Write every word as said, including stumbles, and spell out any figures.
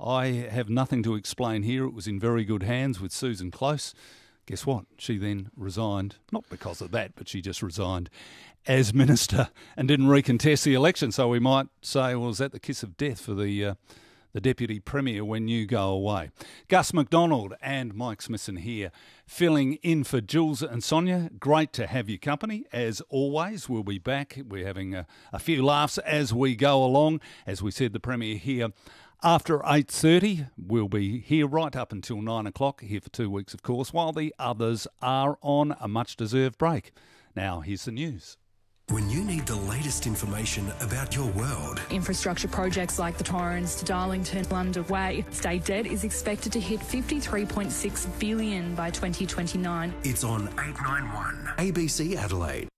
I have nothing to explain here. It was in very good hands with Susan Close. Guess what? She then resigned, not because of that, but she just resigned as minister and didn't recontest the election. So we might say, well, is that the kiss of death for the uh, the Deputy Premier when you go away? Gus McDonald and Mike Smithson here, filling in for Jules and Sonia. Great to have your company, as always. We'll be back. We're having a, a few laughs as we go along. As we said, the Premier here after eight thirty. We'll be here right up until nine o'clock, here for two weeks, of course, while the others are on a much-deserved break. Now, here's the news. When you need the latest information about your world. Infrastructure projects like the Torrens to Darlington are underway. State debt is expected to hit fifty-three point six billion dollars by twenty twenty-nine. It's on eight nine one A B C Adelaide.